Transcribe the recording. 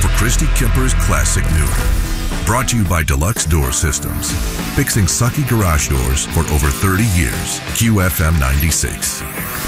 for Christy Kemper's Classic New. Brought to you by Deluxe Door Systems. Fixing sucky garage doors for over 30 years. QFM 96.